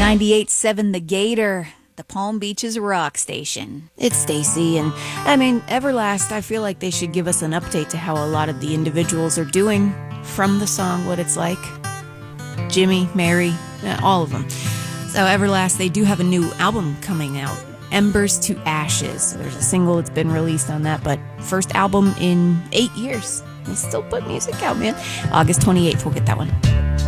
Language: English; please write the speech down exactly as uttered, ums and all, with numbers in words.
ninety-eight point seven The Gator, the Palm Beaches rock station. It's Stacy, and I mean, Everlast, I feel like they should give us an update to how a lot of the individuals are doing from the song What It's Like. Jimmy, Mary, all of them. So Everlast, they do have a new album coming out, Embers to Ashes. There's a single that's been released on that, but first album in eight years. They still put music out, man. August twenty-eighth, we'll get that one.